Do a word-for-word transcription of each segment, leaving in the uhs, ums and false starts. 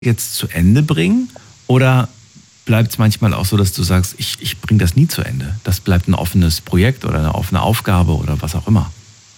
jetzt zu Ende bringen? Oder bleibt es manchmal auch so, dass du sagst, ich, ich bringe das nie zu Ende? Das bleibt ein offenes Projekt oder eine offene Aufgabe oder was auch immer?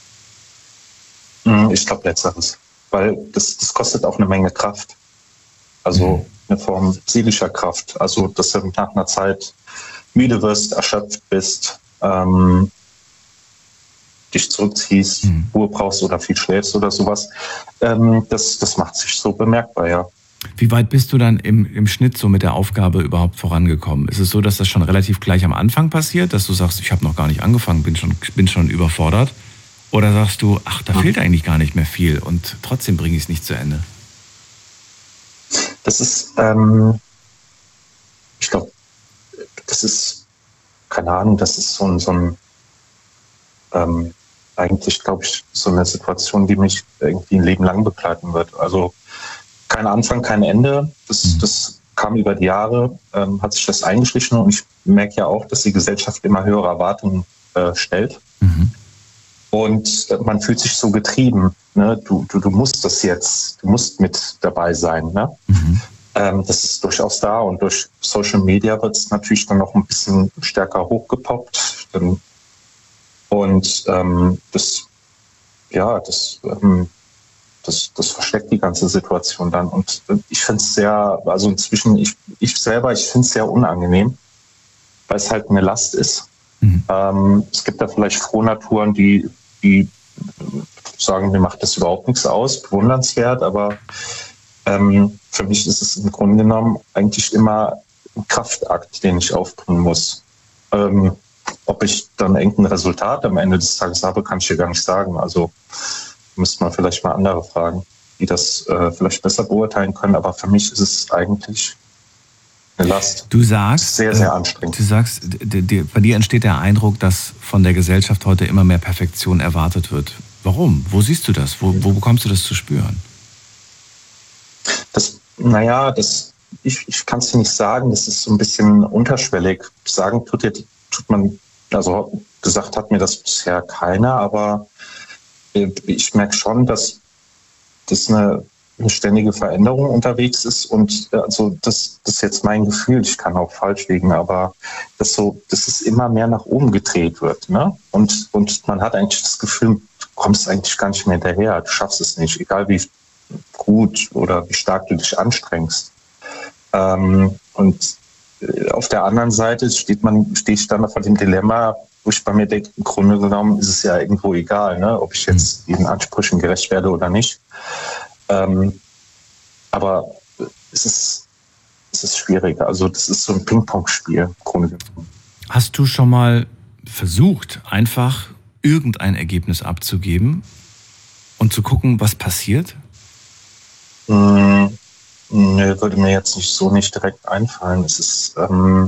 Ich glaube letzteres, weil das, das kostet auch eine Menge Kraft. Also mhm. eine Form seelischer Kraft. Also dass du nach einer Zeit müde wirst, erschöpft bist, ähm, dich zurückziehst, mhm. Ruhe brauchst oder viel schläfst oder sowas. Ähm, das, das macht sich so bemerkbar, ja. Wie weit bist du dann im, im Schnitt so mit der Aufgabe überhaupt vorangekommen? Ist es so, dass das schon relativ gleich am Anfang passiert, dass du sagst, ich habe noch gar nicht angefangen, bin schon, bin schon überfordert? Oder sagst du, ach, da mhm. fehlt eigentlich gar nicht mehr viel und trotzdem bringe ich es nicht zu Ende? Das ist, ähm, ich glaube, das ist, keine Ahnung, das ist so ein, so ein ähm, eigentlich, glaube ich, so eine Situation, die mich irgendwie ein Leben lang begleiten wird. Also kein Anfang, kein Ende. Das, mhm. das kam über die Jahre, ähm, hat sich das eingeschlichen und ich merke ja auch, dass die Gesellschaft immer höhere Erwartungen äh, stellt. Mhm. Und äh, man fühlt sich so getrieben. Ne? Du, du, du musst das jetzt, du musst mit dabei sein. Ne? Mhm. Ähm, das ist durchaus da und durch Social Media wird es natürlich dann noch ein bisschen stärker hochgepoppt. Dann, und ähm, das, ja, das, ähm, das, das versteckt die ganze Situation dann. Und ich finde es sehr, also inzwischen, ich, ich selber, ich finde es sehr unangenehm, weil es halt eine Last ist. Mhm. Ähm, es gibt da vielleicht Frohnaturen, die, die sagen, mir macht das überhaupt nichts aus, bewundernswert, aber ähm, für mich ist es im Grunde genommen eigentlich immer ein Kraftakt, den ich aufbringen muss. Ähm, ob ich dann irgendein Resultat am Ende des Tages habe, kann ich dir gar nicht sagen. Also müsste man vielleicht mal andere fragen, die das äh, vielleicht besser beurteilen können. Aber für mich ist es eigentlich eine Last. Du sagst, sehr, sehr anstrengend. Du sagst, d- d- bei dir entsteht der Eindruck, dass von der Gesellschaft heute immer mehr Perfektion erwartet wird. Warum? Wo siehst du das? Wo, wo bekommst du das zu spüren? Das, naja, das, ich, ich kann es dir nicht sagen. Das ist so ein bisschen unterschwellig. Sagen tut, jetzt, tut man, also gesagt hat mir das bisher keiner, aber ich merke schon, dass das eine, eine ständige Veränderung unterwegs ist und also das, das ist jetzt mein Gefühl, ich kann auch falsch liegen, aber dass so, dass es immer mehr nach oben gedreht wird, ne? Und, und man hat eigentlich das Gefühl, du kommst eigentlich gar nicht mehr hinterher, du schaffst es nicht, egal wie gut oder wie stark du dich anstrengst. Ähm, und auf der anderen Seite steht man, stehe ich dann vor dem Dilemma, wo ich bei mir denke, im Grunde genommen ist es ja irgendwo egal, ne, ob ich jetzt diesen Ansprüchen gerecht werde oder nicht. Ähm, aber es ist, es ist schwierig. Also das ist so ein Ping-Pong-Spiel im Grunde genommen. Hast du schon mal versucht, einfach irgendein Ergebnis abzugeben und zu gucken, was passiert? Mmh, ne, würde mir jetzt nicht so nicht direkt einfallen. Es ist ähm,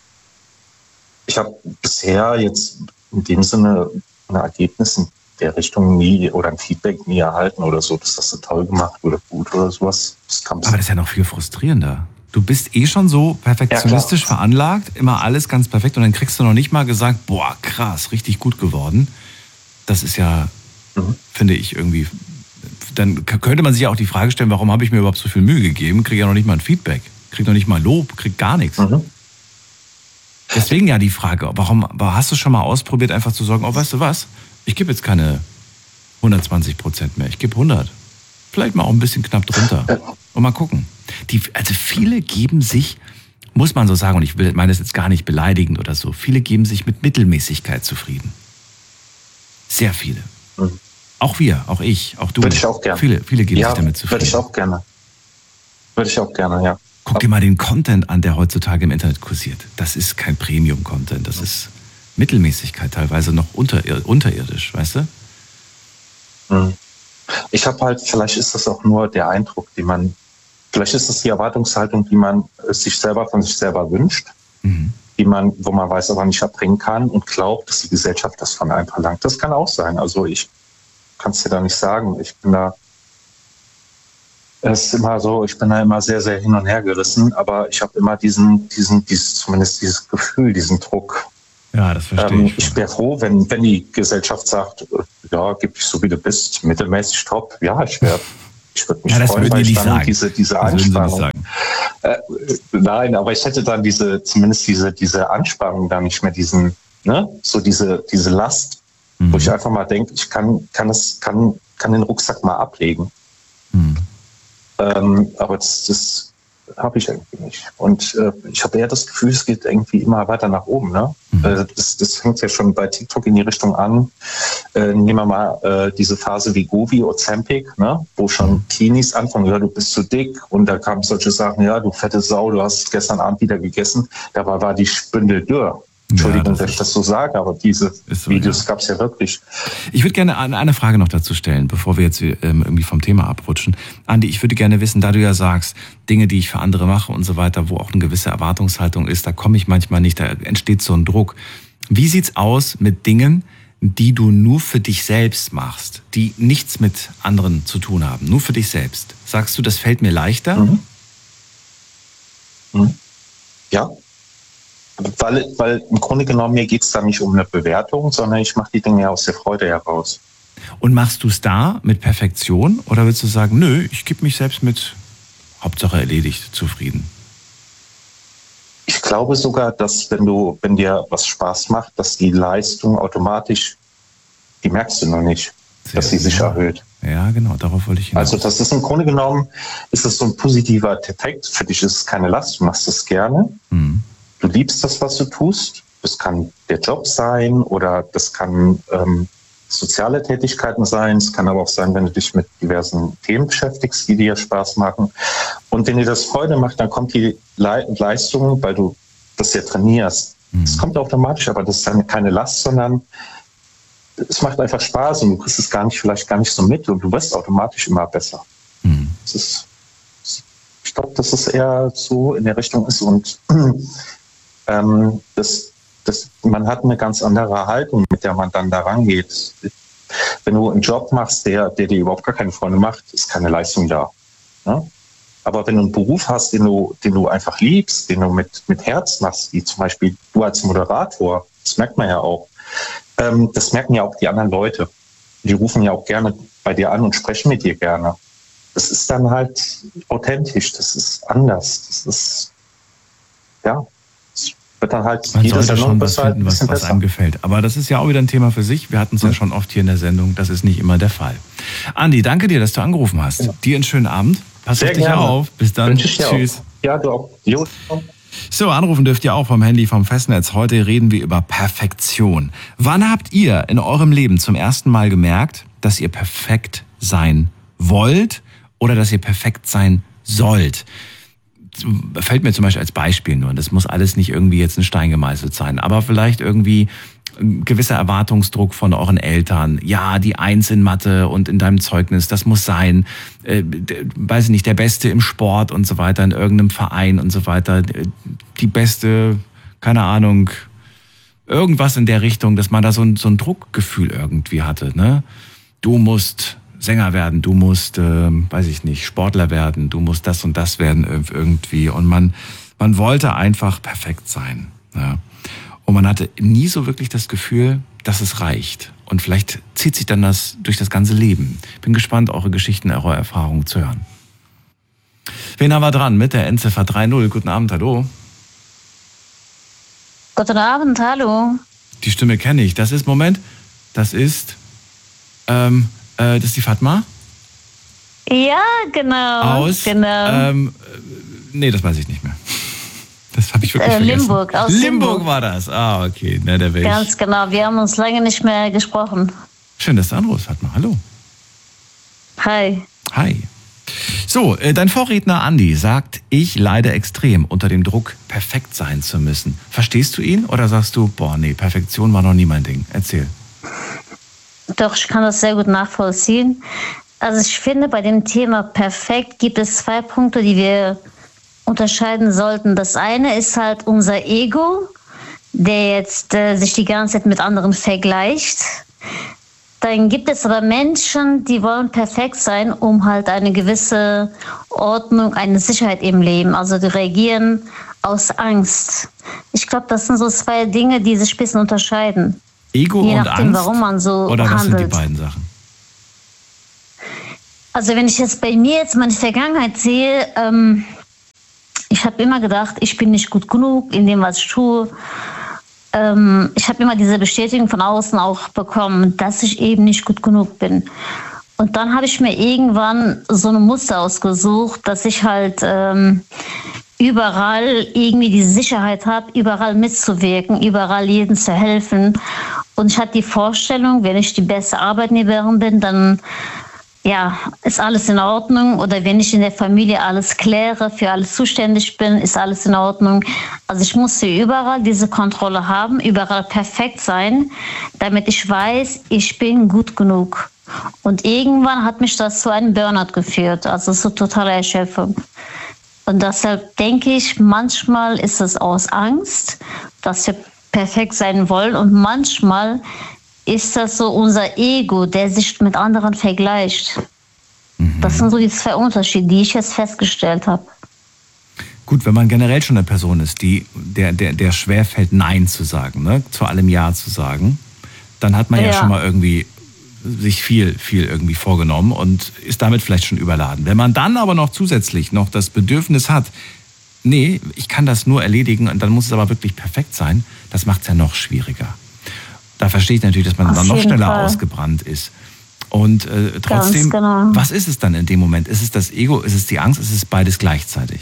Ich habe bisher jetzt in dem Sinne ein Ergebnis in der Richtung nie oder ein Feedback nie erhalten oder so, dass das so toll gemacht oder gut oder sowas. Das Aber das ist ja noch viel frustrierender. Du bist eh schon so perfektionistisch ja, veranlagt, immer alles ganz perfekt und dann kriegst du noch nicht mal gesagt, boah, krass, richtig gut geworden. Das ist ja, mhm. finde ich irgendwie, dann könnte man sich ja auch die Frage stellen, warum habe ich mir überhaupt so viel Mühe gegeben, kriege ja noch nicht mal ein Feedback, kriege noch nicht mal Lob, kriege gar nichts. Mhm. Deswegen ja die Frage, warum hast du schon mal ausprobiert, einfach zu sagen, oh, weißt du was, ich gebe jetzt keine hundertzwanzig Prozent mehr, ich gebe hundert. Vielleicht mal auch ein bisschen knapp drunter. Und mal gucken. Die, also viele geben sich, muss man so sagen, und ich will, meine das jetzt gar nicht beleidigend oder so, viele geben sich mit Mittelmäßigkeit zufrieden. Sehr viele. Mhm. Auch wir, auch ich, auch du. Würde ich auch gerne. Viele, viele geben ja, sich damit zufrieden. Würde ich auch gerne. Würde ich auch gerne, ja. Guck dir mal den Content an, der heutzutage im Internet kursiert. Das ist kein Premium-Content, das ist Mittelmäßigkeit, teilweise noch unter, unterirdisch, weißt du? Mhm. Ich habe halt, vielleicht ist das auch nur der Eindruck, den man, vielleicht ist es die Erwartungshaltung, die man sich selber von sich selber wünscht, mhm. die man, wo man weiß, aber nicht erbringen kann und glaubt, dass die Gesellschaft das von einem verlangt. Das kann auch sein. Also ich kann es dir da nicht sagen. Ich bin da, es ist immer so, ich bin da immer sehr, sehr hin und her gerissen, aber ich habe immer diesen, diesen, dieses, zumindest dieses Gefühl, diesen Druck. Ja, das verstehe ähm, ich. Ich wäre froh, wenn, wenn die Gesellschaft sagt, ja, gib dich so wie du bist, mittelmäßig top. Ja, ich wäre Ich würde mich ja, das freuen, würden weil die ich nicht dann sagen. diese, diese das Anspannung. Würden die nicht Äh, sagen. nein, aber ich hätte dann diese, zumindest diese, diese Anspannung da nicht mehr, diesen, ne, so diese, diese Last, mhm. wo ich einfach mal denke, ich kann, kann es, kann, kann den Rucksack mal ablegen. Mhm. Ähm, aber das, das habe ich irgendwie nicht. Und äh, ich habe eher das Gefühl, es geht irgendwie immer weiter nach oben. Ne? Mhm. Äh, das, das fängt ja schon bei TikTok in die Richtung an. Äh, nehmen wir mal äh, diese Phase wie Govi, Ozempic, ne? Wo schon Teenies anfangen, ja, du bist zu dick. Und da kamen solche Sachen, ja, du fette Sau, du hast gestern Abend wieder gegessen. Dabei war die Spindel dürr. Entschuldigung, ja, das dass ich das so sage, aber diese so, Videos ja. gab es ja wirklich. Ich würde gerne eine Frage noch dazu stellen, bevor wir jetzt irgendwie vom Thema abrutschen. Andi, ich würde gerne wissen, da du ja sagst, Dinge, die ich für andere mache und so weiter, wo auch eine gewisse Erwartungshaltung ist, da komme ich manchmal nicht, da entsteht so ein Druck. Wie sieht's aus mit Dingen, die du nur für dich selbst machst, die nichts mit anderen zu tun haben, nur für dich selbst? Sagst du, das fällt mir leichter? Mhm. Mhm. Ja. Weil, weil im Grunde genommen, mir geht es da nicht um eine Bewertung, sondern ich mache die Dinge aus der Freude heraus. Und machst du es da mit Perfektion oder willst du sagen, nö, ich gebe mich selbst mit Hauptsache erledigt zufrieden? Ich glaube sogar, dass wenn du, wenn dir was Spaß macht, dass die Leistung automatisch, die merkst du noch nicht, Sehr dass sie sich ja. erhöht. Ja, genau, darauf wollte ich hinaus. Also das ist im Grunde genommen, ist das so ein positiver Effekt. Für dich ist es keine Last, du machst es gerne. Mhm. Du liebst das, was du tust. Das kann der Job sein oder das kann ähm, soziale Tätigkeiten sein. Es kann aber auch sein, wenn du dich mit diversen Themen beschäftigst, die dir Spaß machen. Und wenn dir das Freude macht, dann kommt die Le- Leistung, weil du das ja trainierst. Es mhm. kommt automatisch, aber das ist dann keine Last, sondern es macht einfach Spaß und du kriegst es gar nicht, vielleicht gar nicht so mit und du wirst automatisch immer besser. Mhm. Das ist, ich glaube, dass es eher so in der Richtung ist und Ähm, das, das, man hat eine ganz andere Haltung, mit der man dann da rangeht. Wenn du einen Job machst, der, der dir überhaupt gar keine Freunde macht, ist keine Leistung da. Ne? Aber wenn du einen Beruf hast, den du, den du einfach liebst, den du mit, mit Herz machst, wie zum Beispiel du als Moderator, das merkt man ja auch, ähm, das merken ja auch die anderen Leute. Die rufen ja auch gerne bei dir an und sprechen mit dir gerne. Das ist dann halt authentisch, das ist anders, das ist, ja, wird dann halt man sollte schon was finden, was, was einem gefällt. Aber das ist ja auch wieder ein Thema für sich. Wir hatten es mhm. ja schon oft hier in der Sendung. Das ist nicht immer der Fall. Andi, danke dir, dass du angerufen hast. Ja. Dir einen schönen Abend. Pass auf dich auf. Bis dann. Tschüss. Auch. Ja, du auch. Jo. So, anrufen dürft ihr auch vom Handy, vom Festnetz. Heute reden wir über Perfektion. Wann habt ihr in eurem Leben zum ersten Mal gemerkt, dass ihr perfekt sein wollt oder dass ihr perfekt sein sollt? Fällt mir zum Beispiel als Beispiel nur, das muss alles nicht irgendwie jetzt ein Stein gemeißelt sein, aber vielleicht irgendwie ein gewisser Erwartungsdruck von euren Eltern. Ja, die Eins in Mathe und in deinem Zeugnis, das muss sein, äh, weiß ich nicht, der Beste im Sport und so weiter, in irgendeinem Verein und so weiter, die beste, keine Ahnung, irgendwas in der Richtung, dass man da so ein, so ein Druckgefühl irgendwie hatte, ne? Du musst Sänger werden, du musst, äh, weiß ich nicht, Sportler werden, du musst das und das werden irgendwie. Und man, man wollte einfach perfekt sein. Ja. Und man hatte nie so wirklich das Gefühl, dass es reicht. Und vielleicht zieht sich dann das durch das ganze Leben. Bin gespannt, eure Geschichten, eure Erfahrungen zu hören. Wen haben wir dran mit der Endziffer drei null? Guten Abend, hallo. Guten Abend, hallo. Die Stimme kenne ich. Das ist, Moment, das ist, ähm, das ist die Fatma? Ja, genau. Aus? Genau. Ähm, nee, das weiß ich nicht mehr. Das habe ich wirklich äh, vergessen. Limburg, aus Limburg. Limburg war das. Ah, okay. Na, da wäre ich. Ganz genau. Wir haben uns lange nicht mehr gesprochen. Schön, dass du anrufst, Fatma. Hallo. Hi. Hi. So, äh, dein Vorredner Andi sagt, ich leide extrem unter dem Druck, perfekt sein zu müssen. Verstehst du ihn oder sagst du, boah, nee, Perfektion war noch nie mein Ding? Erzähl. Doch, ich kann das sehr gut nachvollziehen. Also ich finde, bei dem Thema perfekt gibt es zwei Punkte, die wir unterscheiden sollten. Das eine ist halt unser Ego, der jetzt äh, sich die ganze Zeit mit anderen vergleicht. Dann gibt es aber Menschen, die wollen perfekt sein, um halt eine gewisse Ordnung, eine Sicherheit im Leben. Also die reagieren aus Angst. Ich glaube, das sind so zwei Dinge, die sich ein bisschen unterscheiden. Ego Je und nachdem, Angst? warum man so oder was handelt. sind die beiden Sachen? Also wenn ich jetzt bei mir jetzt meine Vergangenheit sehe, ähm, ich habe immer gedacht, ich bin nicht gut genug in dem, was ich tue. Ähm, ich habe immer diese Bestätigung von außen auch bekommen, dass ich eben nicht gut genug bin. Und dann habe ich mir irgendwann so ein Muster ausgesucht, dass ich halt ähm, überall irgendwie die Sicherheit habe, überall mitzuwirken, überall jedem zu helfen. Und ich hatte die Vorstellung, wenn ich die beste Arbeitnehmerin bin, dann ja, ist alles in Ordnung. Oder wenn ich in der Familie alles kläre, für alles zuständig bin, ist alles in Ordnung. Also ich musste überall diese Kontrolle haben, überall perfekt sein, damit ich weiß, ich bin gut genug. Und irgendwann hat mich das zu einem Burnout geführt, also so totale Erschöpfung. Und deshalb denke ich, manchmal ist es aus Angst, dass wir perfekt sein wollen. Und manchmal ist das so unser Ego, der sich mit anderen vergleicht. Mhm. Das sind so die zwei Unterschiede, die ich jetzt festgestellt habe. Gut, wenn man generell schon eine Person ist, die, der, der, der schwerfällt, Nein zu sagen, ne? Zu allem Ja zu sagen, dann hat man ja, ja schon mal irgendwie sich viel, viel irgendwie vorgenommen und ist damit vielleicht schon überladen. Wenn man dann aber noch zusätzlich noch das Bedürfnis hat, nee, ich kann das nur erledigen und dann muss es aber wirklich perfekt sein, das macht es ja noch schwieriger. Da verstehe ich natürlich, dass man Auf dann noch schneller Fall. ausgebrannt ist. Und äh, trotzdem, genau. Was ist es dann in dem Moment? Ist es das Ego, ist es die Angst, ist es beides gleichzeitig?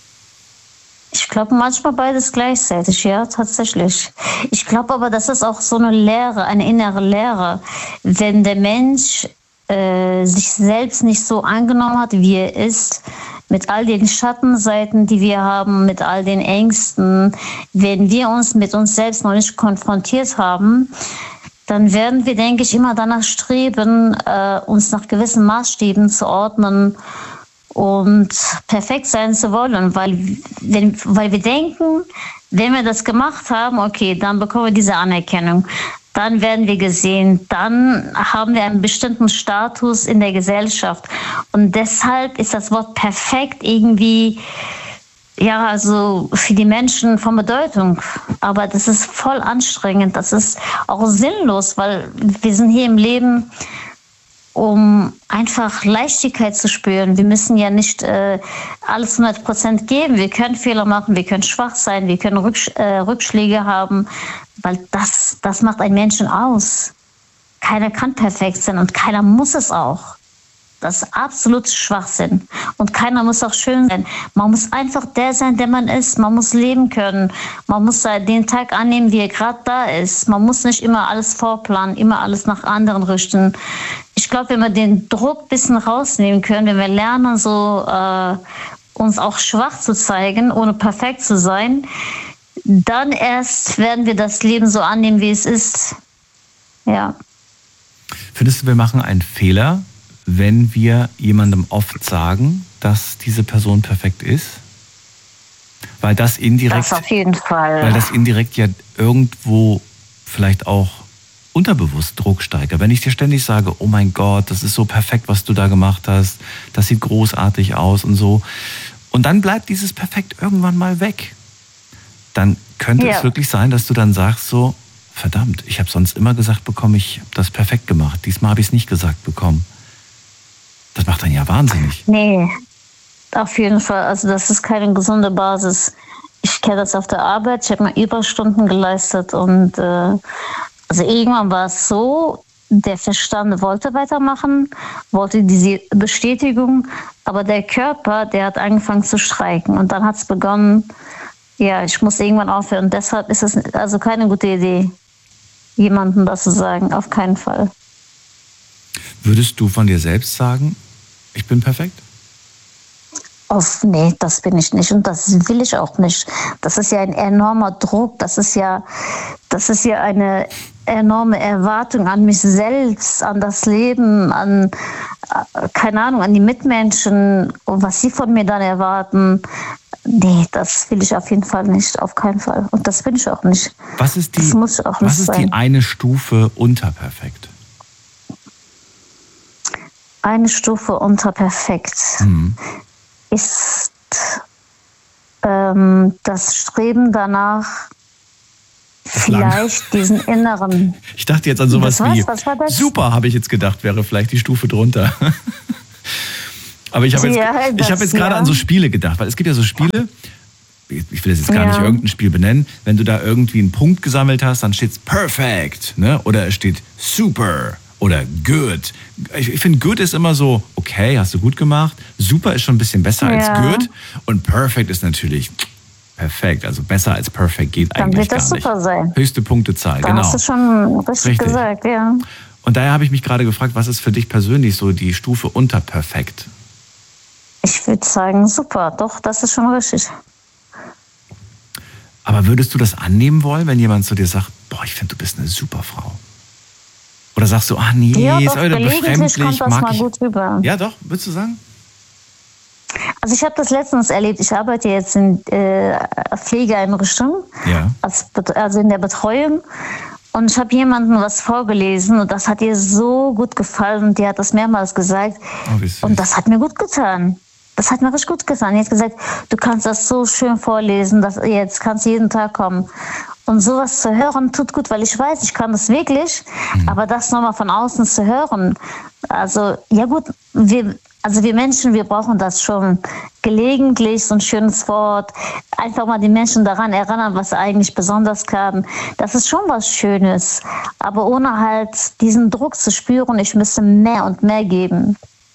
Ich glaube manchmal beides gleichzeitig, ja, tatsächlich. Ich glaube aber, das ist auch so eine Lehre, eine innere Lehre. Wenn der Mensch äh, sich selbst nicht so angenommen hat, wie er ist, mit all den Schattenseiten, die wir haben, mit all den Ängsten, wenn wir uns mit uns selbst noch nicht konfrontiert haben, dann werden wir, denke ich, immer danach streben, äh, uns nach gewissen Maßstäben zu ordnen und perfekt sein zu wollen, weil, wenn, weil wir denken, wenn wir das gemacht haben, okay, dann bekommen wir diese Anerkennung, dann werden wir gesehen, dann haben wir einen bestimmten Status in der Gesellschaft und deshalb ist das Wort perfekt irgendwie, ja, also für die Menschen von Bedeutung, aber das ist voll anstrengend, das ist auch sinnlos, weil wir sind hier im Leben, um einfach Leichtigkeit zu spüren. Wir müssen ja nicht äh, alles hundert Prozent geben. Wir können Fehler machen, wir können schwach sein, wir können Rücksch- äh, Rückschläge haben, weil das, das macht einen Menschen aus. Keiner kann perfekt sein und keiner muss es auch. Das ist absolut Schwachsinn. Und keiner muss auch schön sein. Man muss einfach der sein, der man ist. Man muss leben können. Man muss den Tag annehmen, wie er gerade da ist. Man muss nicht immer alles vorplanen, immer alles nach anderen richten. Ich glaube, wenn wir den Druck ein bisschen rausnehmen können, wenn wir lernen, so äh, uns auch schwach zu zeigen, ohne perfekt zu sein, dann erst werden wir das Leben so annehmen, wie es ist. Ja. Findest du, wir machen einen Fehler, wenn wir jemandem oft sagen, dass diese Person perfekt ist? Weil das indirekt, das auf jeden Fall. Weil das indirekt ja irgendwo vielleicht auch unterbewusst Druck steigert. Wenn ich dir ständig sage, oh mein Gott, das ist so perfekt, was du da gemacht hast, das sieht großartig aus und so. Und dann bleibt dieses Perfekt irgendwann mal weg. Dann könnte ja. es wirklich sein, dass du dann sagst so, verdammt, ich habe sonst immer gesagt bekommen, ich habe das perfekt gemacht. Diesmal habe ich es nicht gesagt bekommen. Das macht dann ja wahnsinnig. Nee, auf jeden Fall. Also das ist keine gesunde Basis. Ich kenne das auf der Arbeit. Ich habe mal Überstunden geleistet und äh, also irgendwann war es so, der Verstand wollte weitermachen, wollte diese Bestätigung, aber der Körper, der hat angefangen zu streiken und dann hat es begonnen, ja, ich muss irgendwann aufhören. Deshalb ist es also keine gute Idee, jemandem das zu sagen, auf keinen Fall. Würdest du von dir selbst sagen, ich bin perfekt? Auf, nee, das bin ich nicht und das will ich auch nicht. Das ist ja ein enormer Druck, das ist ja, das ist ja eine enorme Erwartung an mich selbst, an das Leben, an, keine Ahnung, an die Mitmenschen und was sie von mir dann erwarten. Nee, das will ich auf jeden Fall nicht, auf keinen Fall. Und das bin ich auch nicht. Was ist die, das muss auch nicht was ist sein. Die eine Stufe unter perfekt? Eine Stufe unter perfekt hm. ist ähm, das Streben danach, das vielleicht lang. diesen inneren... Ich dachte jetzt an sowas wie, was war das? Super, habe ich jetzt gedacht, wäre vielleicht die Stufe drunter. Aber ich habe jetzt, ja, das, ich hab jetzt gerade ja. an so Spiele gedacht, weil es gibt ja so Spiele, ich will das jetzt gar ja. nicht irgendein Spiel benennen, wenn du da irgendwie einen Punkt gesammelt hast, dann steht es perfect, ne? Oder es steht super oder good. Ich, ich finde, good ist immer so, okay, hast du gut gemacht, super ist schon ein bisschen besser ja. als good und perfect ist natürlich perfekt, also besser als perfect geht dann eigentlich gar nicht. Dann wird das super sein. Höchste Punktezahl, da genau. hast du schon richtig, richtig gesagt, ja. Und daher habe ich mich gerade gefragt, was ist für dich persönlich so die Stufe unter perfekt? Ich würde sagen, super, doch, das ist schon richtig. Aber würdest du das annehmen wollen, wenn jemand zu dir sagt, boah, ich finde, du bist eine super Frau? Oder sagst du, ach nee, ja, ist doch, heute befremdlich, kommt das mag mal ich. gut rüber. Ja, doch, würdest du sagen? Also ich habe das letztens erlebt. Ich arbeite jetzt in äh, Pflegeeinrichtung, ja. als, also in der Betreuung. Und ich habe jemandem was vorgelesen und das hat ihr so gut gefallen und die hat das mehrmals gesagt. Oh, und das hat mir gut getan. Das hat mir richtig gut getan. Die hat gesagt, du kannst das so schön vorlesen, dass jetzt kannst du jeden Tag kommen. Und sowas zu hören tut gut, weil ich weiß, ich kann das wirklich, mhm. aber das nochmal von außen zu hören, also ja gut, wir, also wir Menschen, wir brauchen das schon gelegentlich, so ein schönes Wort, einfach mal die Menschen daran erinnern, was sie eigentlich besonders kann. Das ist schon was Schönes, aber ohne halt diesen Druck zu spüren, ich müsste mehr und mehr geben.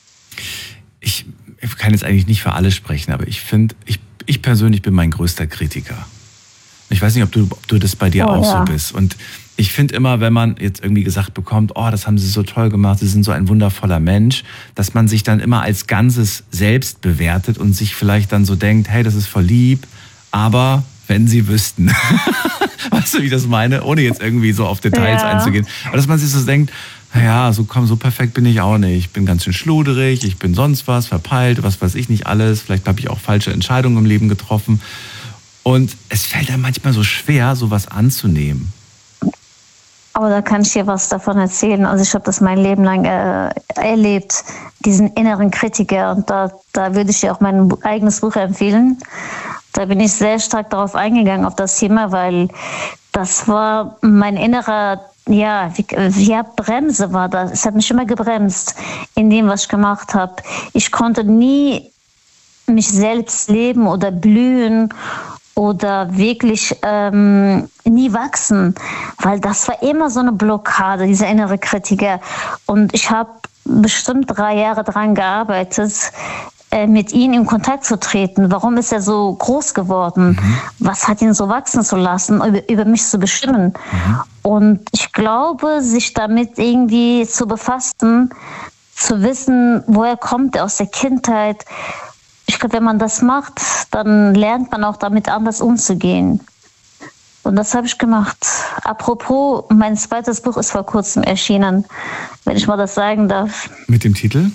Ich Ich kann jetzt eigentlich nicht für alle sprechen, aber ich finde, ich, ich persönlich bin mein größter Kritiker. Ich weiß nicht, ob du, ob du das bei dir oh, auch ja. so bist. Und ich finde immer, wenn man jetzt irgendwie gesagt bekommt, oh, das haben sie so toll gemacht, sie sind so ein wundervoller Mensch, dass man sich dann immer als Ganzes selbst bewertet und sich vielleicht dann so denkt, hey, das ist voll lieb, aber wenn sie wüssten. Weißt du, wie ich das meine? Ohne jetzt irgendwie so auf Details ja. einzugehen. Aber dass man sich so denkt, naja, so komm, so perfekt bin ich auch nicht. Ich bin ganz schön schluderig, ich bin sonst was, verpeilt, was weiß ich nicht alles. Vielleicht habe ich auch falsche Entscheidungen im Leben getroffen. Und es fällt einem manchmal so schwer, sowas anzunehmen. Aber da kann ich dir was davon erzählen. Also ich habe das mein Leben lang äh, erlebt, diesen inneren Kritiker. Und da, da würde ich dir auch mein eigenes Buch empfehlen. Da bin ich sehr stark darauf eingegangen, auf das Thema, weil das war mein innerer, ja, wie, ja, Bremse war das. Es hat mich immer gebremst in dem, was ich gemacht habe. Ich konnte nie mich selbst leben oder blühen oder wirklich ähm, nie wachsen, weil das war immer so eine Blockade, dieser innere Kritiker. Und ich habe bestimmt drei Jahre daran gearbeitet, äh, mit ihm in Kontakt zu treten. Warum ist er so groß geworden? Mhm. Was hat ihn so wachsen zu lassen, über, über mich zu bestimmen? Mhm. Und ich glaube, sich damit irgendwie zu befassen, zu wissen, woher kommt er aus der Kindheit. Ich glaube, wenn man das macht, dann lernt man auch damit anders umzugehen. Und das habe ich gemacht. Apropos, mein zweites Buch ist vor kurzem erschienen, wenn ich mal das sagen darf. Mit dem Titel?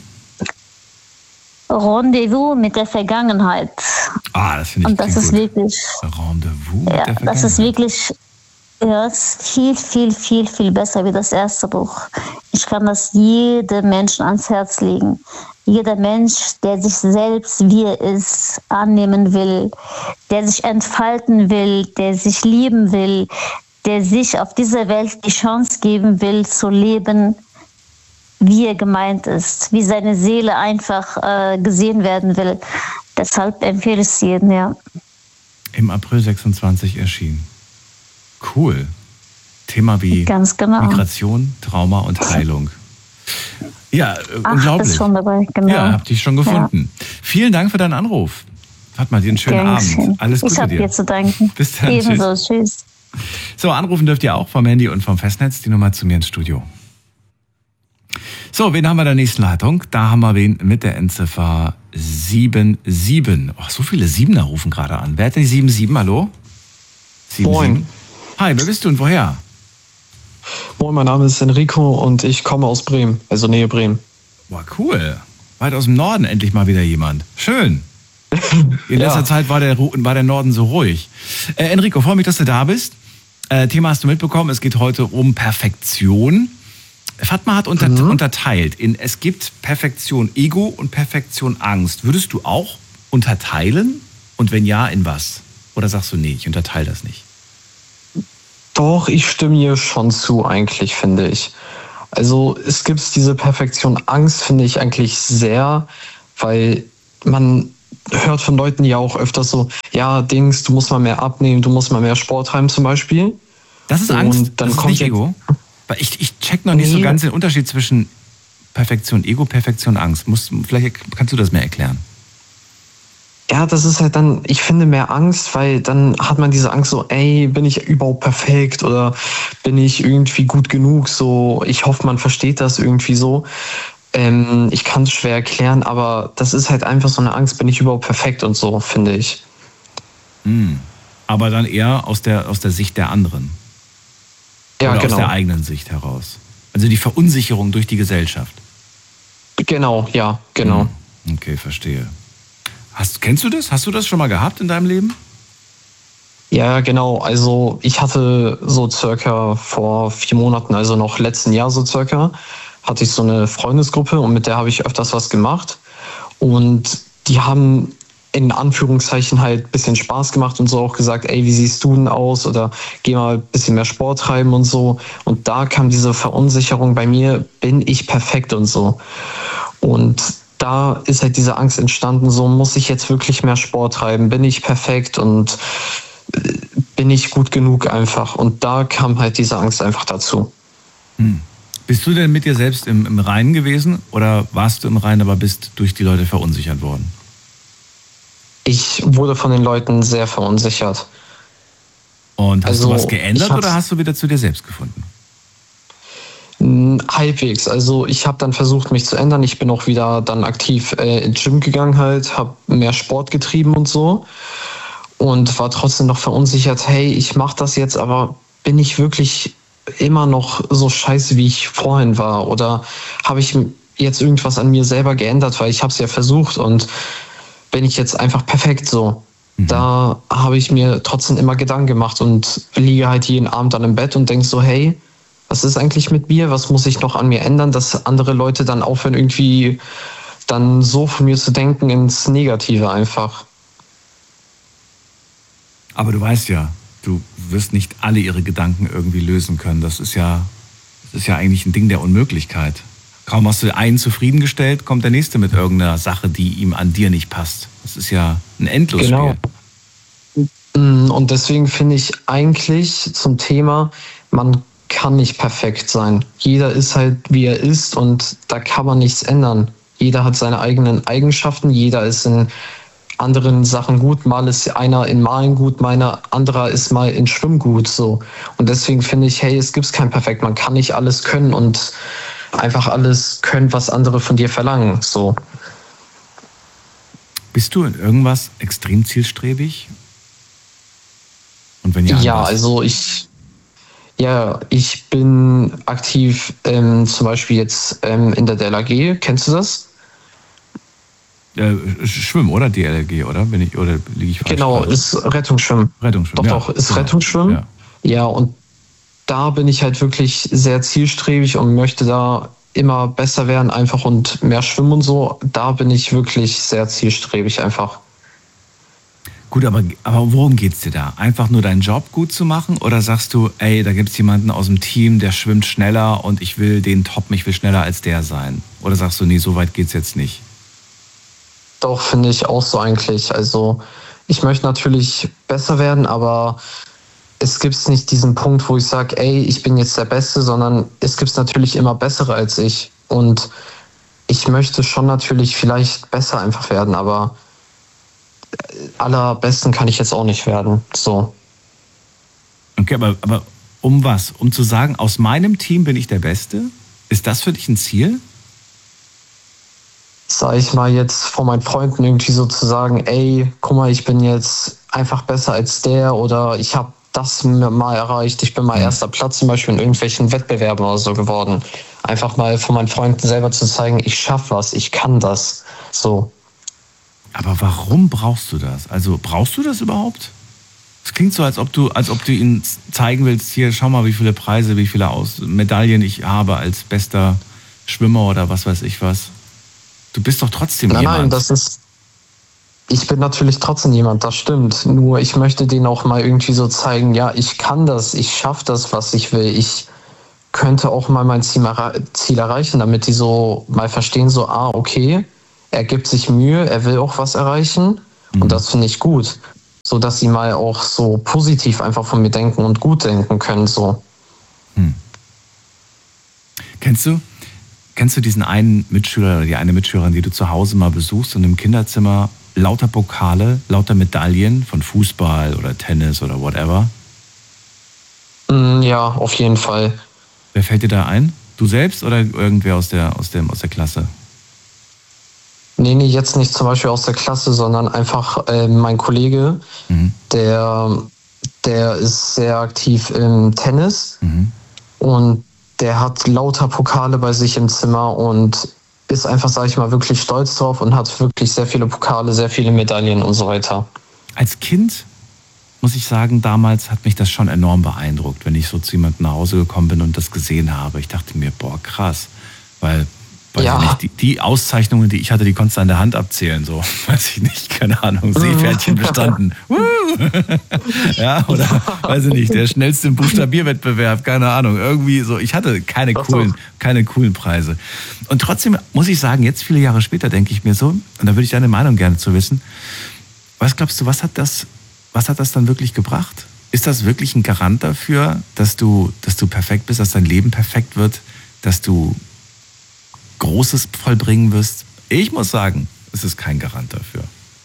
Rendezvous mit der Vergangenheit. Ah, das finde ich Und das ist gut. wirklich. Rendezvous mit ja, der Vergangenheit. Das ist wirklich. Ja, es ist viel, viel, viel, viel besser wie das erste Buch. Ich kann das jedem Menschen ans Herz legen. Jeder Mensch, der sich selbst, wie er ist, annehmen will, der sich entfalten will, der sich lieben will, der sich auf dieser Welt die Chance geben will, zu leben, wie er gemeint ist, wie seine Seele einfach äh, gesehen werden will. Deshalb empfehle ich es jedem, ja. Im April sechsundzwanzig erschienen. Cool. Thema wie Ganz genau. Migration, Trauma und Heilung. Ja, Ach, unglaublich. Bist schon dabei, genau. Ja, hab dich schon gefunden. Ja. Vielen Dank für deinen Anruf. Hat mal dir einen schönen Gern Abend. schön. Alles Gute ich hab dir. dir zu danken. Bis dann. Ebenso. Tschüss. Tschüss. So, anrufen dürft ihr auch vom Handy und vom Festnetz. Die Nummer zu mir ins Studio. So, wen haben wir in der nächsten Leitung? Da haben wir wen mit der Endziffer sieben sieben. Oh, so viele Siebener rufen gerade an. Wer hat denn die sieben sieben? Hallo? sieben sieben. Hi, wer bist du und woher? Moin, mein Name ist Enrico und ich komme aus Bremen, also Nähe Bremen. Boah, cool. Weit aus dem Norden endlich mal wieder jemand. Schön. In letzter ja. Zeit war der, war der Norden so ruhig. Äh, Enrico, freue mich, dass du da bist. Äh, Thema hast du mitbekommen, es geht heute um Perfektion. Fatma hat unter, mhm. unterteilt in, es gibt Perfektion Ego und Perfektion Angst. Würdest du auch unterteilen? Und wenn ja, in was? Oder sagst du, nee, ich unterteile das nicht? Doch, ich stimme hier schon zu, eigentlich, finde ich. Also es gibt diese Perfektion Angst, finde ich eigentlich sehr, Weil man hört von Leuten ja auch öfters so, ja, Dings, du musst mal mehr abnehmen, du musst mal mehr Sport treiben zum Beispiel. Das ist Angst, und dann das ist kommt nicht Ego. Weil ich, ich check noch nicht nee. so ganz den Unterschied zwischen Perfektion, Ego, Perfektion, Angst. Musst, vielleicht kannst du das mehr erklären. Ja, das ist halt dann, ich finde mehr Angst, weil dann hat man diese Angst so, ey, bin ich überhaupt perfekt oder bin ich irgendwie gut genug? So, ich hoffe, man versteht das irgendwie so. Ähm, ich kann es schwer erklären, aber das ist halt einfach so eine Angst, bin ich überhaupt perfekt und so, finde ich. Mm. Aber dann eher aus der, aus der Sicht der anderen. Ja, Oder genau. aus der eigenen Sicht heraus. Also die Verunsicherung durch die Gesellschaft. Genau, ja, genau. Mm. Okay, verstehe. Hast, kennst du das? Hast du das schon mal gehabt in deinem Leben? Ja, genau. Also ich hatte so circa vor vier Monaten, also noch letzten Jahr so circa, hatte ich so eine Freundesgruppe und mit der habe ich öfters was gemacht. Und die haben in Anführungszeichen halt ein bisschen Spaß gemacht und so auch gesagt, ey, wie siehst du denn aus? Oder geh mal ein bisschen mehr Sport treiben und so. Und da kam diese Verunsicherung bei mir, bin ich perfekt und so. Und da ist halt diese Angst entstanden, so muss ich jetzt wirklich mehr Sport treiben, bin ich perfekt und bin ich gut genug einfach. Und da kam halt diese Angst einfach dazu. Hm. Bist du denn mit dir selbst im, im Reinen gewesen oder warst du im Reinen, aber bist durch die Leute verunsichert worden? Ich wurde von den Leuten sehr verunsichert. Und hast also, du was geändert oder hast du wieder zu dir selbst gefunden? Halbwegs. Also ich habe dann versucht, mich zu ändern. Ich bin auch wieder dann aktiv äh, ins Gym gegangen halt, habe mehr Sport getrieben und so und war trotzdem noch verunsichert, hey, ich mache das jetzt, aber bin ich wirklich immer noch so scheiße, wie ich vorhin war? Oder habe ich jetzt irgendwas an mir selber geändert, weil ich habe es ja versucht und bin ich jetzt einfach perfekt so? Mhm. Da habe ich mir trotzdem immer Gedanken gemacht und liege halt jeden Abend dann im Bett und denke so, hey, was ist eigentlich mit mir? Was muss ich noch an mir ändern, dass andere Leute dann aufhören, irgendwie dann so von mir zu denken ins Negative einfach? Aber du weißt ja, du wirst nicht alle ihre Gedanken irgendwie lösen können. Das ist ja, das ist ja eigentlich ein Ding der Unmöglichkeit. Kaum hast du einen zufriedengestellt, kommt der nächste mit irgendeiner Sache, die ihm an dir nicht passt. Das ist ja ein Endlosspiel. Genau. Und deswegen finde ich eigentlich zum Thema, man kann nicht perfekt sein. Jeder ist halt, wie er ist und da kann man nichts ändern. Jeder hat seine eigenen Eigenschaften, jeder ist in anderen Sachen gut. Mal ist einer in Malen gut, meiner anderer ist mal in Schwimmen gut. So. Und deswegen finde ich, hey, es gibt kein Perfekt. Man kann nicht alles können und einfach alles können, was andere von dir verlangen. So. Bist du in irgendwas extrem zielstrebig? Und wenn ja, ja, was? also ich Ja, ich bin aktiv ähm, zum Beispiel jetzt ähm, in der D L R G. Kennst du das? Äh, Schwimmen, oder? D L R G, oder? Bin ich, oder liege ich falsch? Genau, falsch? ist Rettungsschwimmen. Rettungsschwimmen, Doch, ja. doch, ist Genau. Rettungsschwimmen. Ja. ja, und da bin ich halt wirklich sehr zielstrebig und möchte da immer besser werden einfach und mehr schwimmen und so. Da bin ich wirklich sehr zielstrebig einfach. Gut, aber, aber worum geht's dir da? Einfach nur deinen Job gut zu machen? Oder sagst du, ey, da gibt's jemanden aus dem Team, der schwimmt schneller und ich will den toppen, ich will schneller als der sein? Oder sagst du, nee, so weit geht's jetzt nicht? Doch, finde ich auch so eigentlich. Also ich möchte natürlich besser werden, aber es gibt nicht diesen Punkt, wo ich sage, ey, ich bin jetzt der Beste, sondern es gibt natürlich immer Bessere als ich. Und ich möchte schon natürlich vielleicht besser einfach werden, aber allerbesten kann ich jetzt auch nicht werden. So. Okay, aber, aber um was? Um zu sagen, aus meinem Team bin ich der Beste? Ist das für dich ein Ziel? Sag ich mal jetzt von meinen Freunden irgendwie so zu sagen, ey, guck mal, ich bin jetzt einfach besser als der oder ich habe das mal erreicht, ich bin mal erster Platz zum Beispiel in irgendwelchen Wettbewerben oder so geworden. Einfach mal von meinen Freunden selber zu zeigen, ich schaffe was, ich kann das. So. Aber warum brauchst du das? Also brauchst du das überhaupt? Es klingt so, als ob du, als ob du ihnen zeigen willst, hier, schau mal, wie viele Preise, wie viele Aus- Medaillen ich habe als bester Schwimmer oder was weiß ich was. Du bist doch trotzdem nein, jemand. Nein, das ist, ich bin natürlich trotzdem jemand, das stimmt. Nur ich möchte denen auch mal irgendwie so zeigen, ja, ich kann das, ich schaffe das, was ich will. Ich könnte auch mal mein Ziel, Ziel erreichen, damit die so mal verstehen, so, ah, okay, er gibt sich Mühe, er will auch was erreichen mhm. und das finde ich gut, so dass sie mal auch so positiv einfach von mir denken und gut denken können, so. Hm. Kennst du, kennst du diesen einen Mitschüler oder die eine Mitschülerin, die du zu Hause mal besuchst und im Kinderzimmer lauter Pokale, lauter Medaillen von Fußball oder Tennis oder whatever? Ja, auf jeden Fall. Wer fällt dir da ein? Du selbst oder irgendwer aus der, aus dem, aus der Klasse? Nee, nee, jetzt nicht zum Beispiel aus der Klasse, sondern einfach äh, mein Kollege, mhm. der, der ist sehr aktiv im Tennis mhm. und der hat lauter Pokale bei sich im Zimmer und ist einfach, sag ich mal, wirklich stolz drauf und hat wirklich sehr viele Pokale, sehr viele Medaillen und so weiter. Als Kind, muss ich sagen, damals hat mich das schon enorm beeindruckt, wenn ich so zu jemandem nach Hause gekommen bin und das gesehen habe. Ich dachte mir, boah, krass, weil... Weiß ja. ich nicht, die, die Auszeichnungen, die ich hatte, die konntest du an der Hand abzählen, so, weiß ich nicht, keine Ahnung, Seepferdchen bestanden. Ja, oder, weiß ich nicht, der schnellste im Buchstabierwettbewerb, keine Ahnung, irgendwie so, ich hatte keine coolen, keine coolen Preise. Und trotzdem muss ich sagen, jetzt viele Jahre später denke ich mir so, und da würde ich deine Meinung gerne zu wissen, was glaubst du, was hat das, was hat das dann wirklich gebracht? Ist das wirklich ein Garant dafür, dass du, dass du perfekt bist, dass dein Leben perfekt wird, dass du Großes vollbringen wirst? Ich muss sagen, es ist kein Garant dafür.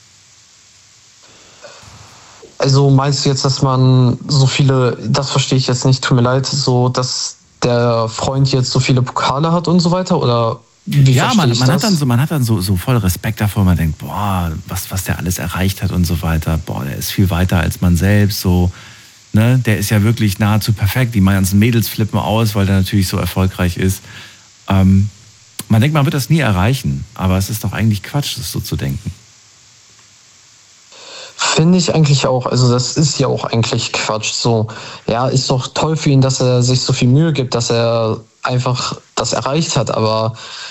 Also meinst du jetzt, dass man so viele, das verstehe ich jetzt nicht, tut mir leid, so dass der Freund jetzt so viele Pokale hat und so weiter? Oder wie ja, man, ich man das? hat dann so, man hat dann so, so voll Respekt davor, man denkt, boah, was, was der alles erreicht hat und so weiter, boah, der ist viel weiter als man selbst, so, ne, der ist ja wirklich nahezu perfekt, die ganzen Mädels flippen aus, weil der natürlich so erfolgreich ist. Ähm, Man denkt, man wird das nie erreichen, aber es ist doch eigentlich Quatsch, das so zu denken. Finde ich eigentlich auch. Also das ist ja auch eigentlich Quatsch. So, ja, ist doch toll für ihn, dass er sich so viel Mühe gibt, dass er einfach das erreicht hat, aber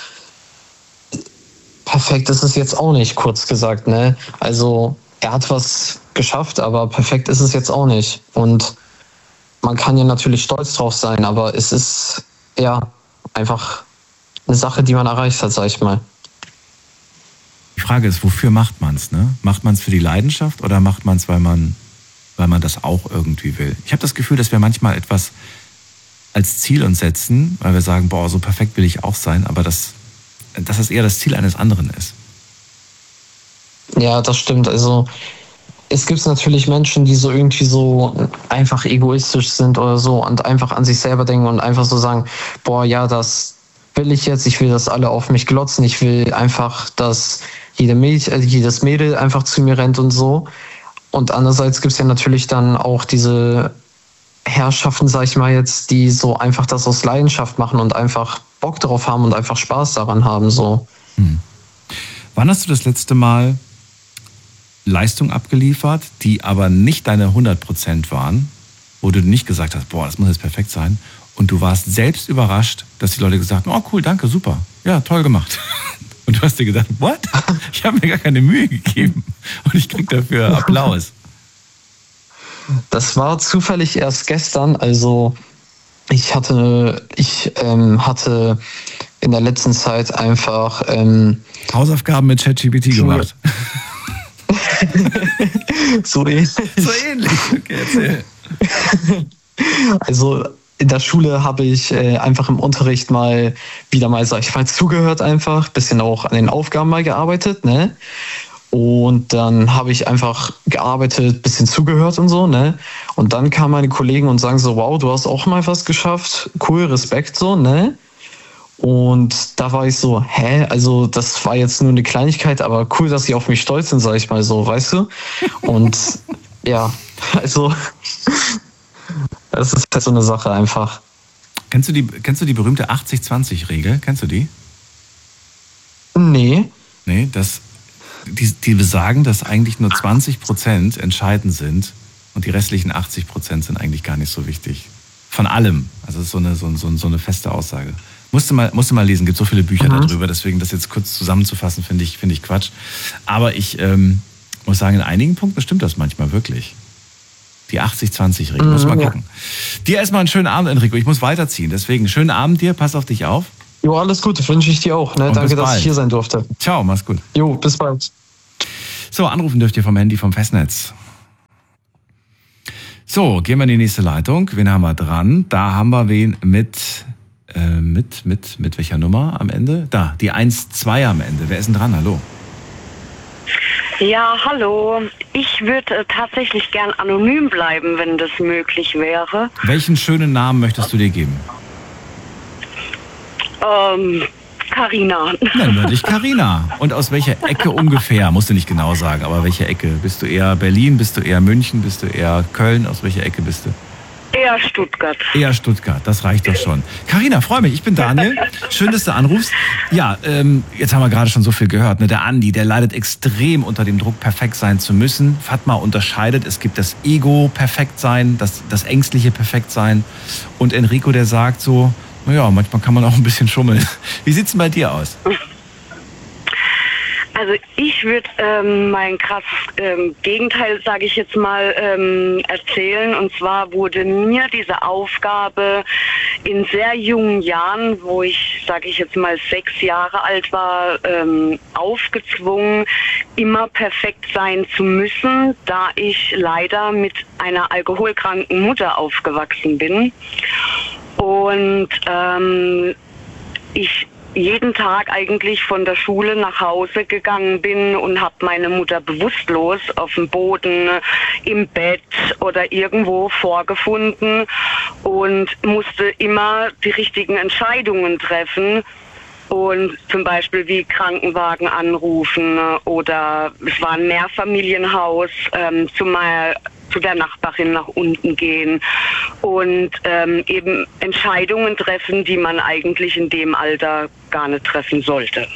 perfekt ist es jetzt auch nicht, kurz gesagt, ne? Also er hat was geschafft, aber perfekt ist es jetzt auch nicht. Und man kann ja natürlich stolz drauf sein, aber es ist ja einfach eine Sache, die man erreicht hat, sag ich mal. Die Frage ist, wofür macht man es? Ne? Macht man es für die Leidenschaft oder macht man es, weil man, weil man das auch irgendwie will? Ich habe das Gefühl, dass wir manchmal etwas als Ziel uns setzen, weil wir sagen, boah, so perfekt will ich auch sein, aber das, dass das eher das Ziel eines anderen ist. Ja, das stimmt. Also es gibt natürlich Menschen, die so irgendwie so einfach egoistisch sind oder so und einfach an sich selber denken und einfach so sagen, boah, ja, das will ich jetzt, ich will, dass alle auf mich glotzen, ich will einfach, dass jede Mädchen, äh, jedes Mädel einfach zu mir rennt und so. Und andererseits gibt es ja natürlich dann auch diese Herrschaften, sag ich mal jetzt, die so einfach das aus Leidenschaft machen und einfach Bock drauf haben und einfach Spaß daran haben. So. Hm. Wann hast du das letzte Mal Leistung abgeliefert, die aber nicht deine hundert Prozent waren, wo du nicht gesagt hast, boah, das muss jetzt perfekt sein, und du warst selbst überrascht, dass die Leute gesagt haben, oh cool, danke, super, ja, toll gemacht. Und du hast dir gedacht, what? Ich habe mir gar keine Mühe gegeben und ich krieg dafür Applaus. Das war zufällig erst gestern, also ich hatte, ich ähm, hatte in der letzten Zeit einfach ähm, Hausaufgaben mit ChatGPT gemacht. so ähnlich. So ähnlich, okay, erzähl. Also in der Schule habe ich äh, einfach im Unterricht mal wieder mal, sag ich mal, zugehört einfach, bisschen auch an den Aufgaben mal gearbeitet, ne? Und dann habe ich einfach gearbeitet, bisschen zugehört und so, ne? Und dann kamen meine Kollegen und sagen so, wow, du hast auch mal was geschafft, cool, Respekt, so, ne? Und da war ich so, hä, also das war jetzt nur eine Kleinigkeit, aber cool, dass sie auf mich stolz sind, sag ich mal so, weißt du? Und ja, also das ist halt so eine Sache einfach. Kennst du die, kennst du die berühmte achtzig zwanzig Regel? Kennst du die? Nee. Nee, das, die, die besagen, dass eigentlich nur zwanzig Prozent entscheidend sind und die restlichen achtzig Prozent sind eigentlich gar nicht so wichtig. Von allem. Also das ist so eine, so, so, so eine feste Aussage. Musst du mal, musst du mal lesen, gibt so viele Bücher mhm. darüber, deswegen das jetzt kurz zusammenzufassen, finde ich, finde ich Quatsch. Aber ich ähm, muss sagen, in einigen Punkten stimmt das manchmal wirklich. Die achtzig zwanzig Regel, muss mal gucken. Ja. Dir erstmal einen schönen Abend, Enrico, ich muss weiterziehen, deswegen schönen Abend dir, pass auf dich auf. Jo, alles Gute, wünsche ich dir auch. Ne? Danke, dass ich hier sein durfte. Ciao, mach's gut. Jo, bis bald. So, anrufen dürft ihr vom Handy vom Festnetz. So, gehen wir in die nächste Leitung. Wen haben wir dran? Da haben wir wen mit, äh, mit, mit, mit welcher Nummer am Ende? Da, die eins zwei am Ende. Wer ist denn dran? Hallo. Ja, hallo. Ich würde äh, tatsächlich gern anonym bleiben, wenn das möglich wäre. Welchen schönen Namen möchtest du dir geben? Ähm, Carina. Nennen wir dich Carina. Und aus welcher Ecke ungefähr? Musst du nicht genau sagen, aber welche Ecke? Bist du eher Berlin? Bist du eher München? Bist du eher Köln? Aus welcher Ecke bist du? Eher Stuttgart. Eher Stuttgart, das reicht doch schon. Carina, freue mich, ich bin Daniel. Schön, dass du anrufst. Ja, ähm, jetzt haben wir gerade schon so viel gehört. Ne? Der Andi, der leidet extrem unter dem Druck, perfekt sein zu müssen. Fatma unterscheidet, es gibt das Ego perfekt sein, das, das ängstliche perfekt sein. Und Enrico, der sagt so, naja, manchmal kann man auch ein bisschen schummeln. Wie sieht's denn bei dir aus? Also ich würde ähm, mein krasses ähm, Gegenteil, sage ich jetzt mal, ähm, erzählen. Und zwar wurde mir diese Aufgabe in sehr jungen Jahren, wo ich, sage ich jetzt mal, sechs Jahre alt war, ähm, aufgezwungen, immer perfekt sein zu müssen, da ich leider mit einer alkoholkranken Mutter aufgewachsen bin. Und ähm, ich jeden Tag eigentlich von der Schule nach Hause gegangen bin und habe meine Mutter bewusstlos auf dem Boden, im Bett oder irgendwo vorgefunden und musste immer die richtigen Entscheidungen treffen. Und zum Beispiel wie Krankenwagen anrufen oder es war ein Mehrfamilienhaus, ähm, zumal zu der Nachbarin nach unten gehen und ähm, eben Entscheidungen treffen, die man eigentlich in dem Alter gar nicht treffen sollte.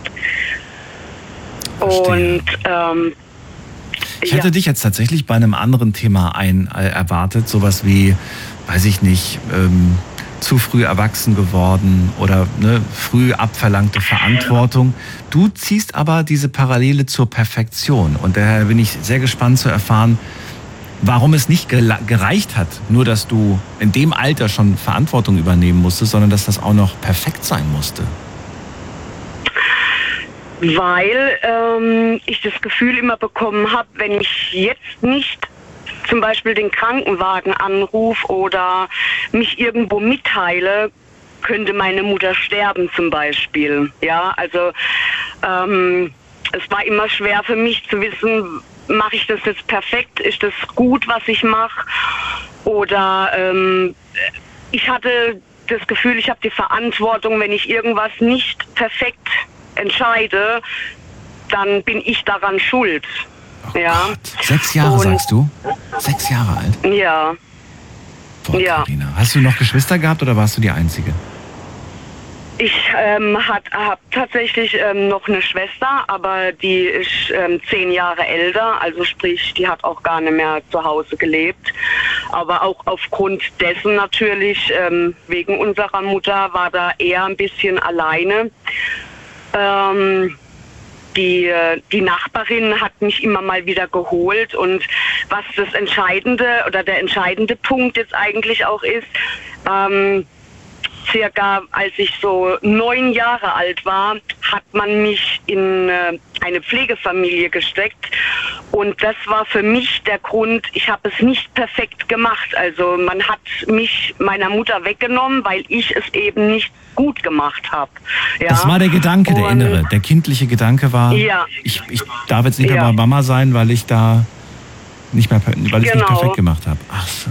Verstehe. Und ähm, ich hätte ja. dich jetzt tatsächlich bei einem anderen Thema ein äh, erwartet, sowas wie, weiß ich nicht, ähm, zu früh erwachsen geworden oder ne, früh abverlangte Verantwortung. Du ziehst aber diese Parallele zur Perfektion und daher bin ich sehr gespannt zu erfahren, warum es nicht gereicht hat, nur dass du in dem Alter schon Verantwortung übernehmen musstest, sondern dass das auch noch perfekt sein musste. Weil ähm, ich das Gefühl immer bekommen habe, wenn ich jetzt nicht zum Beispiel den Krankenwagen anrufe oder mich irgendwo mitteile, könnte meine Mutter sterben zum Beispiel. Ja, also ähm, es war immer schwer für mich zu wissen, mache ich das jetzt perfekt? Ist das gut, was ich mache? Oder ähm, ich hatte das Gefühl, ich habe die Verantwortung, wenn ich irgendwas nicht perfekt entscheide, dann bin ich daran schuld. Oh ja. Gott. Sechs Jahre, Und, sagst du? Sechs Jahre alt? Ja. Boah, ja. Carina. Hast du noch Geschwister gehabt oder warst du die Einzige? Ich ähm, habe tatsächlich ähm, noch eine Schwester, aber die ist ähm, zehn Jahre älter, also sprich, die hat auch gar nicht mehr zu Hause gelebt. Aber auch aufgrund dessen natürlich, ähm, wegen unserer Mutter, war da eher ein bisschen alleine. Ähm, die, die Nachbarin hat mich immer mal wieder geholt und was das Entscheidende oder der entscheidende Punkt jetzt eigentlich auch ist, ähm, circa als ich so neun Jahre alt war, hat man mich in äh, eine Pflegefamilie gesteckt und das war für mich der Grund, ich habe es nicht perfekt gemacht. Also man hat mich meiner Mutter weggenommen, weil ich es eben nicht gut gemacht habe. Ja? Das war der Gedanke, der und, innere, der kindliche Gedanke war, ja. ich, ich darf jetzt nicht mehr ja. bei Mama sein, weil ich da nicht mehr, weil ich genau. nicht perfekt gemacht habe. Ach so.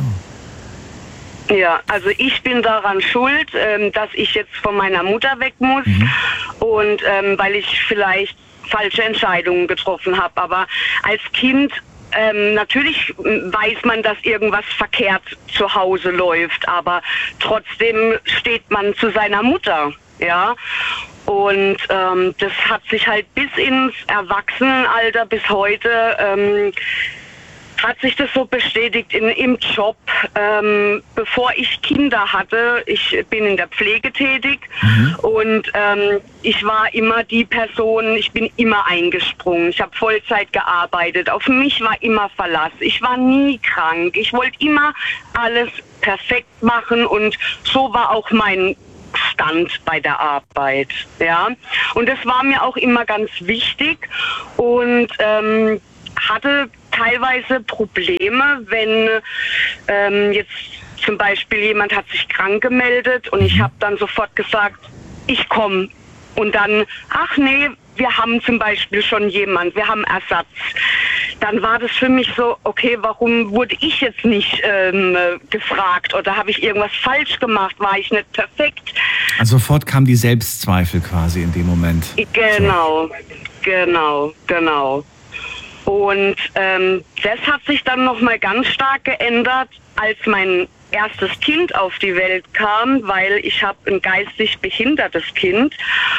Ja, also ich bin daran schuld, ähm, dass ich jetzt von meiner Mutter weg muss mhm. und ähm, weil ich vielleicht falsche Entscheidungen getroffen habe. Aber als Kind ähm, natürlich weiß man, dass irgendwas verkehrt zu Hause läuft, aber trotzdem steht man zu seiner Mutter, ja. Und ähm, das hat sich halt bis ins Erwachsenenalter, bis heute ähm, hat sich das so bestätigt in, im Job. Ähm, bevor ich Kinder hatte, ich bin in der Pflege tätig mhm. und ähm, ich war immer die Person, ich bin immer eingesprungen. Ich habe Vollzeit gearbeitet, auf mich war immer Verlass. Ich war nie krank. Ich wollte immer alles perfekt machen und so war auch mein konstant bei der Arbeit, ja. Und das war mir auch immer ganz wichtig und ähm, hatte teilweise Probleme, wenn ähm, jetzt zum Beispiel jemand hat sich krank gemeldet und ich habe dann sofort gesagt, ich komme. Und dann, ach nee, wir haben zum Beispiel schon jemand, wir haben Ersatz. Dann war das für mich so, okay, warum wurde ich jetzt nicht ähm, gefragt oder habe ich irgendwas falsch gemacht, war ich nicht perfekt? Also sofort kamen die Selbstzweifel quasi in dem Moment. Genau, so. genau, genau. Und ähm, das hat sich dann nochmal ganz stark geändert, als mein erstes Kind auf die Welt kam, weil ich habe ein geistig behindertes Kind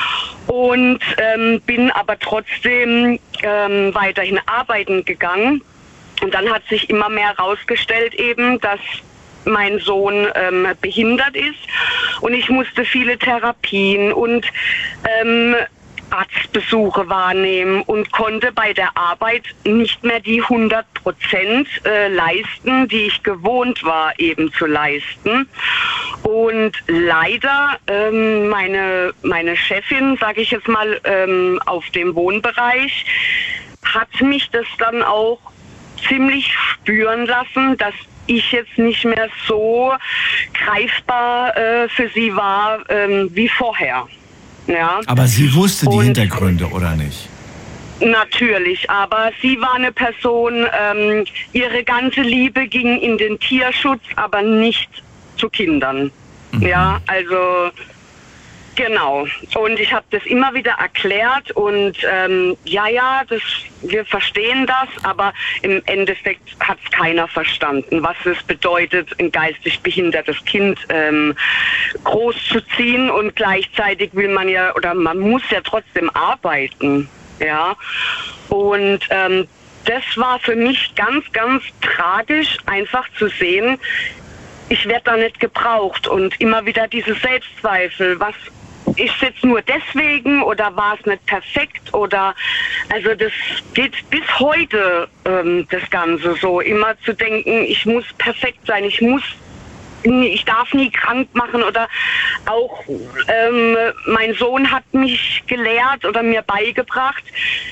und ähm, bin aber trotzdem ähm, weiterhin arbeiten gegangen. Und dann hat sich immer mehr herausgestellt eben, dass mein Sohn ähm, behindert ist und ich musste viele Therapien und ähm, Arztbesuche wahrnehmen und konnte bei der Arbeit nicht mehr die hundert Prozent äh, leisten, die ich gewohnt war eben zu leisten. Und leider ähm, meine, meine Chefin, sage ich jetzt mal, ähm, auf dem Wohnbereich, hat mich das dann auch ziemlich spüren lassen, dass ich jetzt nicht mehr so greifbar äh, für sie war ähm, wie vorher. Ja. Aber sie wusste die und Hintergründe, oder nicht? Natürlich, aber sie war eine Person, ähm, ihre ganze Liebe ging in den Tierschutz, aber nicht zu Kindern. Mhm. Ja, also genau. Und ich habe das immer wieder erklärt und ähm, ja, ja, das, wir verstehen das, aber im Endeffekt hat es keiner verstanden, was es bedeutet, ein geistig behindertes Kind ähm, großzuziehen und gleichzeitig will man ja, oder man muss ja trotzdem arbeiten, ja. Und ähm, das war für mich ganz, ganz tragisch, einfach zu sehen, ich werde da nicht gebraucht und immer wieder diese Selbstzweifel, was ist es jetzt nur deswegen oder war es nicht perfekt oder also das geht bis heute ähm, das Ganze so, immer zu denken, ich muss perfekt sein, ich muss, ich darf nie krank machen oder auch ähm, mein Sohn hat mich gelehrt oder mir beigebracht,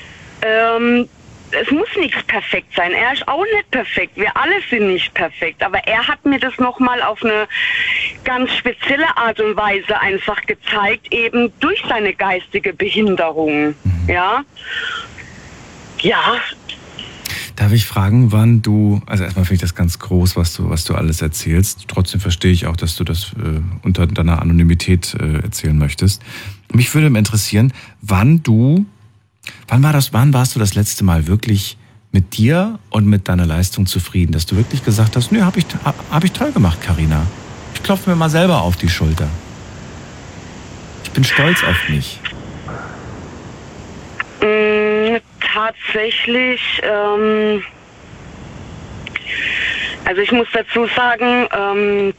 ähm, es muss nichts perfekt sein. Er ist auch nicht perfekt. Wir alle sind nicht perfekt. Aber er hat mir das nochmal auf eine ganz spezielle Art und Weise einfach gezeigt, eben durch seine geistige Behinderung. Ja. Ja. Darf ich fragen, wann du, also erstmal finde ich das ganz groß, was du, was du alles erzählst. Trotzdem verstehe ich auch, dass du das äh, unter deiner Anonymität äh, erzählen möchtest. Mich würde interessieren, wann du Wann war das, wann warst du das letzte Mal wirklich mit dir und mit deiner Leistung zufrieden, dass du wirklich gesagt hast, nö, habe ich, hab ich toll gemacht, Carina. Ich klopfe mir mal selber auf die Schulter. Ich bin stolz auf mich. Mm, tatsächlich, ähm, also ich muss dazu sagen, ähm,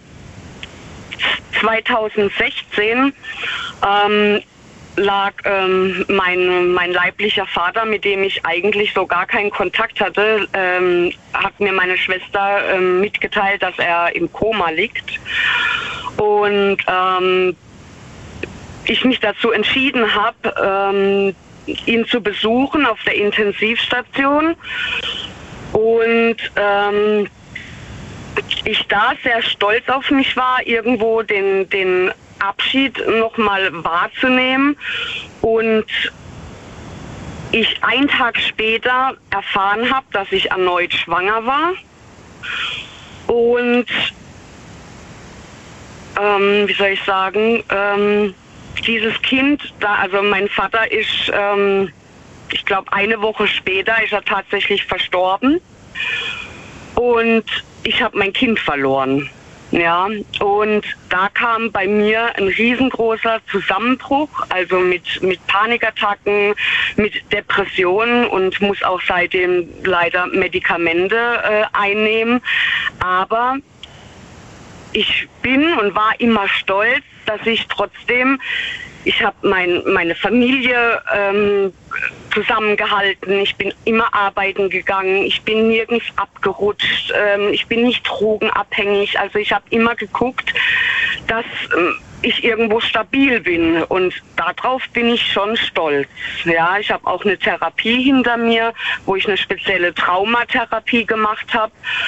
zwanzig sechzehn, ähm, lag ähm, mein, mein leiblicher Vater, mit dem ich eigentlich so gar keinen Kontakt hatte, ähm, hat mir meine Schwester ähm, mitgeteilt, dass er im Koma liegt. Und ähm, ich mich dazu entschieden habe, ähm, ihn zu besuchen auf der Intensivstation. Und ähm, ich da sehr stolz auf mich war, irgendwo den, den Abschied nochmal wahrzunehmen und ich einen Tag später erfahren habe, dass ich erneut schwanger war und ähm, wie soll ich sagen, ähm, dieses Kind, da, also mein Vater ist, ähm, ich glaube eine Woche später ist er tatsächlich verstorben und ich habe mein Kind verloren. Ja, und da kam bei mir ein riesengroßer Zusammenbruch, also mit, mit Panikattacken, mit Depressionen und muss auch seitdem leider Medikamente äh, einnehmen. Aber ich bin und war immer stolz, dass ich trotzdem, ich habe mein, meine Familie ähm, zusammengehalten, ich bin immer arbeiten gegangen, ich bin nirgends abgerutscht, ähm, ich bin nicht drogenabhängig, also ich habe immer geguckt, dass ähm, ich irgendwo stabil bin, und darauf bin ich schon stolz. Ja, ich habe auch eine Therapie hinter mir, wo ich eine spezielle Traumatherapie gemacht habe,